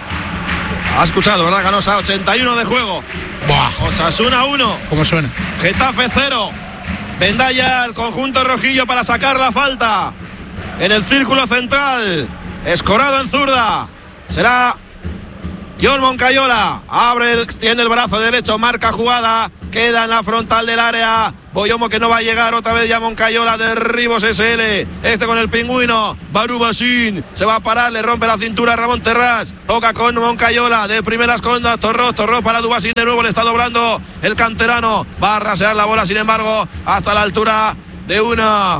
Ha escuchado, ¿verdad, Canosa? ochenta y uno de juego. Buah, Osasuna uno, ¿cómo suena? Getafe cero. Vendrá ya el conjunto rojillo para sacar la falta. En el círculo central, escorado en zurda. Será John Moncayola. Abre, el, extiende el brazo derecho, marca jugada. Queda en la frontal del área. Boyomo que no va a llegar otra vez ya Moncayola de Ribos S L. Este con el pingüino. Barubasín se va a parar, le rompe la cintura a Ramón Terrás. Toca con Moncayola de primeras con Torró. Torró para Dubasín de nuevo. Le está doblando el canterano. Va a rasear la bola, sin embargo, hasta la altura de una.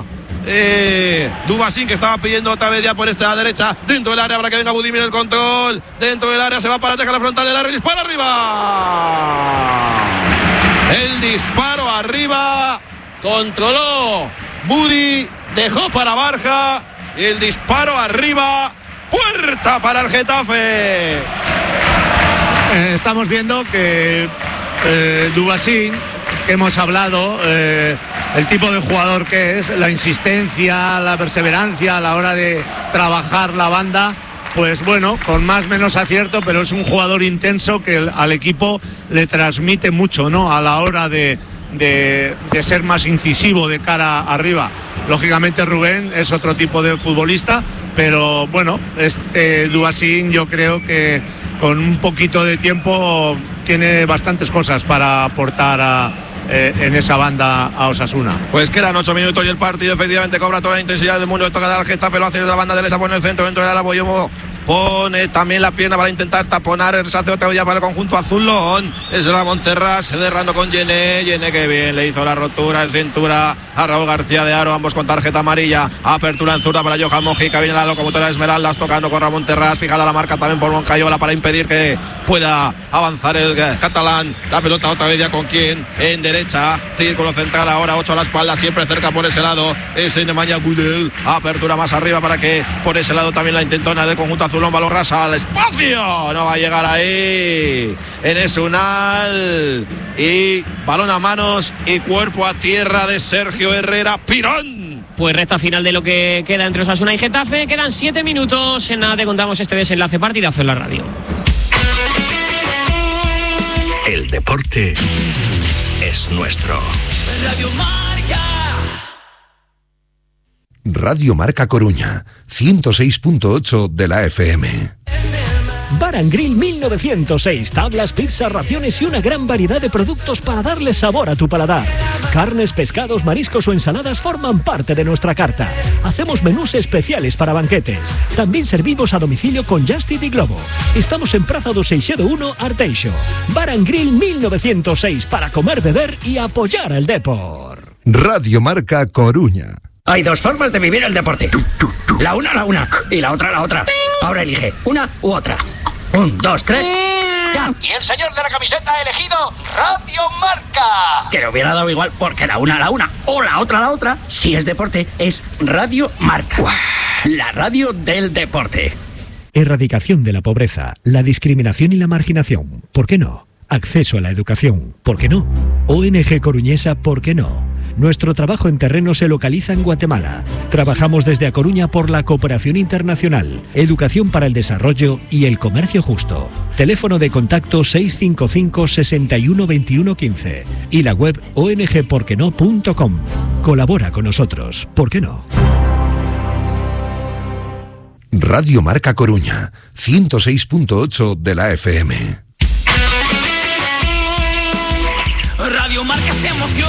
Eh, Dubasín que estaba pidiendo otra vez ya por esta derecha. Dentro del área para que venga Budimir el control. Dentro del área se va para dejar la frontal del área y dispara arriba. El disparo arriba, controló Budi, dejó para Barja, y el disparo arriba, puerta para el Getafe. Eh, estamos viendo que eh, Dubasín, que hemos hablado, eh, el tipo de jugador que es, la insistencia, la perseverancia a la hora de trabajar la banda, pues bueno, con más o menos acierto, pero es un jugador intenso que el, al equipo le transmite mucho, ¿no? A la hora de, de, de ser más incisivo de cara arriba. Lógicamente Rubén es otro tipo de futbolista, pero bueno, este Dubasín yo creo que con un poquito de tiempo tiene bastantes cosas para aportar a, eh, en esa banda a Osasuna. Pues quedan ocho minutos y el partido efectivamente cobra toda la intensidad del mundo. Toca al Getafe, lo hace desde la banda derecha, pone el centro dentro del área. Boyomo pone también la pierna para intentar taponar. Se hace otra vez para el conjunto azulón. Es Ramón Terras cerrando con Yené. Yené que bien le hizo la rotura en cintura a Raúl García de Aro, ambos con tarjeta amarilla. Apertura en zurda para Johan Mojica. Viene la locomotora de Esmeraldas tocando con Ramón Terras. Fijada la marca también por Moncayola para impedir que pueda avanzar el catalán. La pelota otra vez ya con quién en derecha. Círculo central ahora, ocho a la espalda, siempre cerca por ese lado. Es Nemanja Gudel. Apertura más arriba para que por ese lado también la intentona del conjunto azul. Un balón rasa al espacio, no va a llegar ahí en ese Unal, y balón a manos y cuerpo a tierra de Sergio Herrera. Pirón. Pues recta final de lo que queda entre Osasuna y Getafe, quedan siete minutos, en nada te contamos este desenlace, partidazo en la radio. El deporte es nuestro. Radio Marca. Radio Marca Coruña, ciento seis punto ocho de la F M. Bar and Grill mil novecientos seis, tablas, pizzas, raciones y una gran variedad de productos para darle sabor a tu paladar. Carnes, pescados, mariscos o ensaladas forman parte de nuestra carta. Hacemos menús especiales para banquetes. También servimos a domicilio con Just Eat y Globo. Estamos en Praza do Seixedo uno, Arteixo. Bar and Grill mil novecientos seis, para comer, beber y apoyar al depor. Radio Marca Coruña. Hay dos formas de vivir el deporte. La una, la una. Y la otra, la otra. Ahora elige una u otra. Un, dos, tres. ¡Ya! Y el señor de la camiseta ha elegido Radio Marca. Que le hubiera dado igual, porque la una, la una. O la otra, la otra. Si es deporte, es Radio Marca. La radio del deporte. Erradicación de la pobreza, la discriminación y la marginación. ¿Por qué no? Acceso a la educación. ¿Por qué no? O N G Coruñesa. ¿Por qué no? Nuestro trabajo en terreno se localiza en Guatemala. Trabajamos desde A Coruña por la cooperación internacional, educación para el desarrollo y el comercio justo. Teléfono de contacto seis cinco cinco, seis uno, dos uno uno cinco y la web o n g por qué no punto com. Colabora con nosotros, ¿por qué no? Radio Marca Coruña, ciento seis punto ocho de la F M. Radio Marca se emociona.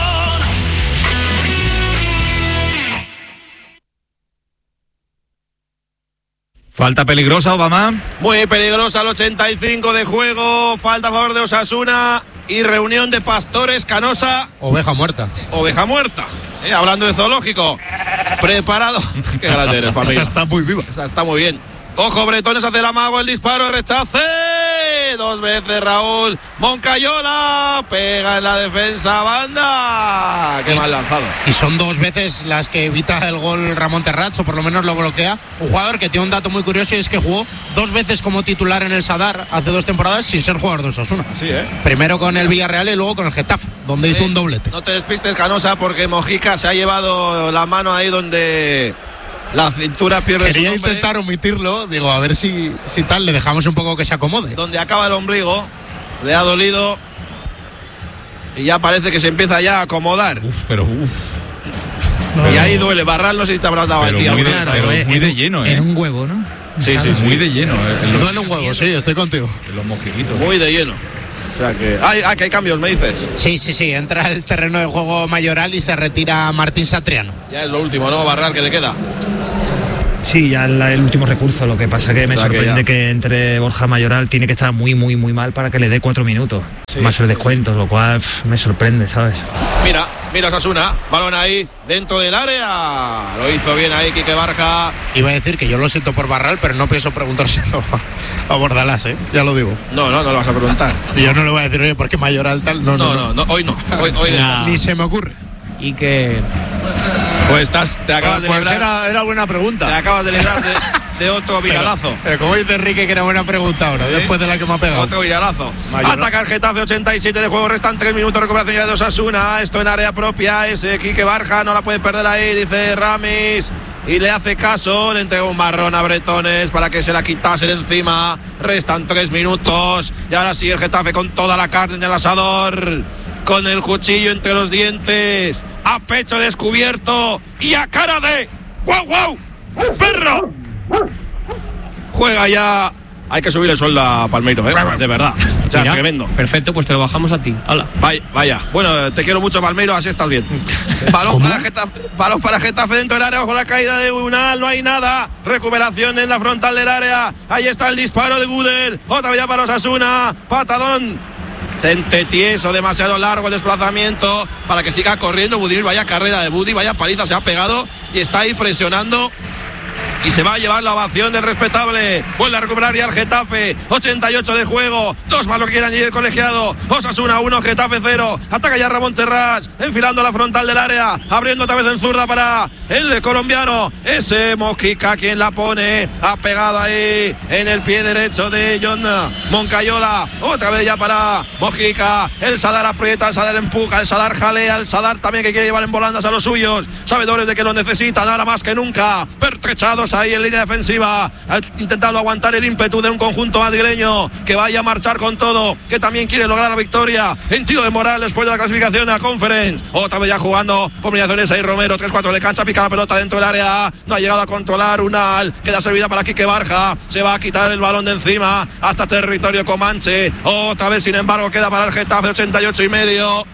Falta peligrosa, Obama. Muy peligrosa, al ochenta y cinco de juego. Falta a favor de Osasuna. Y reunión de pastores, Canosa. Oveja muerta. Oveja muerta. Eh, hablando de zoológico. Preparado. Qué grande eres, papi. Esa está muy viva. Esa está muy bien. Ojo, Bretones hace el amago, el disparo, rechace. Dos veces Raúl Moncayola. Pega en la defensa, banda. Qué y, mal lanzado. Y son dos veces las que evita el gol Ramón Terrats, o por lo menos lo bloquea. Un jugador que tiene un dato muy curioso, y es que jugó dos veces como titular en el Sadar hace dos temporadas sin ser jugador de Osasuna. Sí, ¿eh? Primero con el Villarreal y luego con el Getafe, donde sí. hizo un doblete. No te despistes, Canosa, porque Mojica se ha llevado la mano ahí donde la cintura pierde. Quería su intentar omitirlo, digo, a ver si, si tal, le dejamos un poco que se acomode. Donde acaba el ombligo, le ha dolido y ya parece que se empieza ya a acomodar. Uf, pero uf. No, y ahí duele, Barral, no sé si te habrás dado a ti. Muy, de, pero muy de lleno, ¿eh? En un huevo, ¿no? Sí, sí, sí. Muy de lleno. Eh, los, duele un huevo, sí, estoy contigo. Los mojiquitos. Muy de lleno. O sea que hay, hay, que hay cambios, me dices. Sí, sí, sí, entra el terreno de juego Mayoral y se retira Martín Satriano. Ya es lo último, ¿no, Barral, que le queda? Sí, ya el, el último recurso, lo que pasa que me o sea sorprende que, que entre Borja Mayoral tiene que estar muy, muy, muy mal para que le dé cuatro minutos, sí, más el descuento, sí, sí. Lo cual pff, me sorprende, ¿sabes? Mira, Mira Osasuna, balón ahí dentro del área. Lo hizo bien ahí Quique Barja. Iba a decir que yo lo siento por Barral, pero no pienso preguntárselo a Bordalás, ¿eh? Ya lo digo. No, no, no lo vas a preguntar. Yo no le voy a decir, oye, ¿por qué Mayoral tal? No, no, no, no, no hoy no. Hoy, hoy no. Ni se me ocurre. Y que... Pues estás, te acabas pues, de pues librar. Era, era buena pregunta. Te acabas de librar de, de otro viralazo. Pero, pero como dice Enrique que era buena pregunta ahora, ¿sí? Después de la que me ha pegado. Otro viralazo. Ataca el Getafe, ochenta y siete de juego, restan tres minutos, recuperación ya de Osasuna. Esto en área propia, es Quique Barja, no la puede perder ahí, dice Ramis. Y le hace caso, le entrega un marrón a Bretones para que se la quitasen encima. Restan tres minutos. Y ahora sí el Getafe con toda la carne en el asador. Con el cuchillo entre los dientes. A pecho descubierto. Y a cara de... ¡Guau, guau! ¡Perro! Juega ya... Hay que subir el sueldo a Palmeiro, ¿eh? De verdad. O sea, Mira, tremendo. Perfecto, pues te lo bajamos a ti. Hala. Vaya, vaya. Bueno, te quiero mucho, Palmeiro, así estás bien. Balón para, Getafe, balón para Getafe dentro del área, bajo la caída de Unal, no hay nada. Recuperación en la frontal del área. Ahí está el disparo de Gudel. Otra vez para Osasuna. Patadón. Cente tieso, demasiado largo el desplazamiento para que siga corriendo Budimir. Vaya carrera de Budi, vaya paliza se ha pegado y está ahí presionando. Y se va a llevar la ovación del respetable. Vuelve a recuperar ya el Getafe. ochenta y ocho de juego. Dos más lo que quieran ir el colegiado. Osasuna uno, Getafe cero. Ataca ya Ramón Terrats. Enfilando la frontal del área. Abriendo otra vez en zurda para el colombiano. Ese Mojica quien la pone. Ha pegado ahí en el pie derecho de John Moncayola. Otra vez ya para Mojica. El Sadar aprieta, el Sadar empuja, el Sadar jalea. El Sadar también que quiere llevar en volandas a los suyos. Sabedores de que lo necesitan ahora más que nunca. Pertrechados ahí en línea defensiva, ha intentado aguantar el ímpetu de un conjunto madrileño que vaya a marchar con todo, que también quiere lograr la victoria en tiro de moral después de la clasificación a la Conference. Otra vez ya jugando por mediaciones ahí Romero, tres cuatro de cancha, pica la pelota dentro del área, no ha llegado a controlar Unal, queda servida para Quique Barja, se va a quitar el balón de encima hasta territorio comanche. Otra vez sin embargo queda para el Getafe, ochenta y ocho y medio.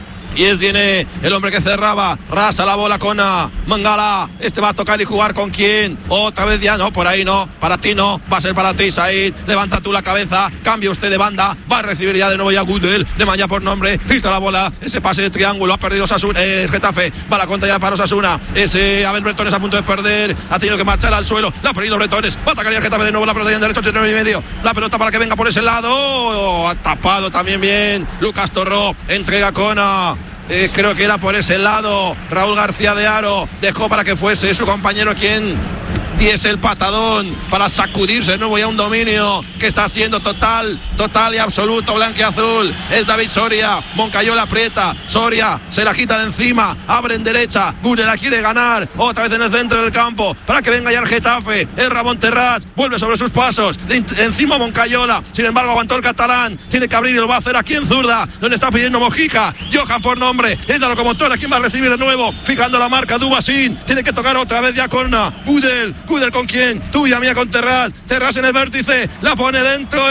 Y es Diene, el hombre que cerraba. Rasa la bola con Mangala. Este va a tocar y jugar con quién. Otra vez ya no, por ahí no. Para ti no, va a ser para ti, Said. Levanta tú la cabeza, cambia usted de banda. Va a recibir ya de nuevo ya Gudel. De mañana por nombre, filtra la bola. Ese pase de triángulo, ha perdido Osasuna, eh, el Getafe. Va la cuenta ya para Osasuna. Ese Abel Bretones a punto de perder. Ha tenido que marchar al suelo. La ha perdido Bretones. Va a atacar ya el Getafe de nuevo. La pelota ya en derecho, ochenta y nueve y medio. La pelota para que venga por ese lado. Oh, ha tapado también bien. Lucas Torró entrega con... Eh, creo que era por ese lado. Raúl García de Haro dejó para que fuese su compañero quien diese el patadón para sacudirse de nuevo ya un dominio que está siendo total, total y absoluto blanquiazul. Es David Soria. Moncayola aprieta. Soria se la quita de encima. Abre en derecha. Gudel la quiere ganar. Otra vez en el centro del campo para que venga ya el Getafe. Es Ramón Terrats. Vuelve sobre sus pasos. Encima Moncayola. Sin embargo, aguantó el catalán. Tiene que abrir y lo va a hacer aquí en zurda, donde está pidiendo Mojica. Johan por nombre. Es la locomotora. ¿Quién va a recibir de nuevo? Fijando la marca. Dubasín. Tiene que tocar otra vez ya con Gudel. Gudel con quién, tuya mía con Terrats. Terrats en el vértice, la pone dentro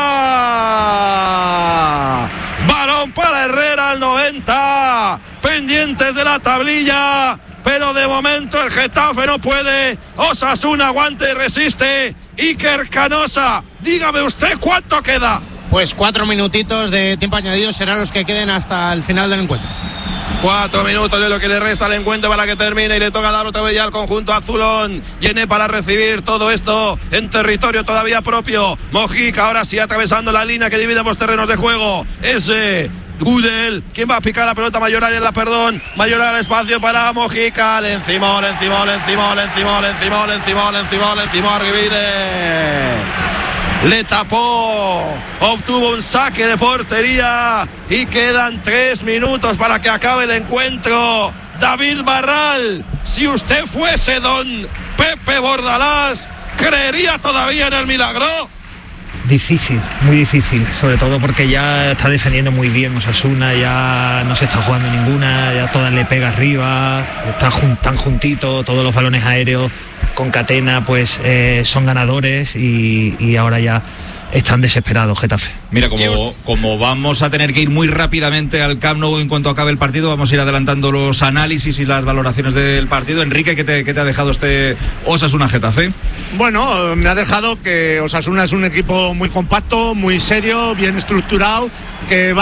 Herrera. Balón para Herrera al noventa. Pendientes de la tablilla, pero de momento el Getafe no puede. Osasuna aguanta y resiste. Iker Canosa, dígame usted cuánto queda. Pues cuatro minutitos de tiempo añadido serán los que queden hasta el final del encuentro. Cuatro minutos de lo que le resta al encuentro para que termine y le toca dar otra vez ya al conjunto azulón. Viene para recibir todo esto en territorio todavía propio. Mojica ahora sí atravesando la línea que divide ambos terrenos de juego. Ese Gudel, ¿quién va a picar la pelota? Mayoral en la perdón. Mayoral espacio para Mojica. Le encimó, le encimó, le encimó, le encimó, le encimó, le encimó, le encimó, le encimó a Rivide. Le tapó, obtuvo un saque de portería y quedan tres minutos para que acabe el encuentro. David Barral, si usted fuese don Pepe Bordalás, ¿creería todavía en el milagro? Difícil, muy difícil, sobre todo porque ya está defendiendo muy bien Osasuna, ya no se está jugando ninguna, ya todas le pega arriba, está jun, tan juntito, todos los balones aéreos con Catena pues eh, son ganadores y, y ahora ya están desesperados Getafe. Mira, como, como vamos a tener que ir muy rápidamente al Camp Nou en cuanto acabe el partido, vamos a ir adelantando los análisis y las valoraciones del partido. Enrique, ¿qué te, qué te ha dejado este Osasuna Getafe? Bueno, me ha dejado que Osasuna es un equipo muy compacto, muy serio, bien estructurado, que va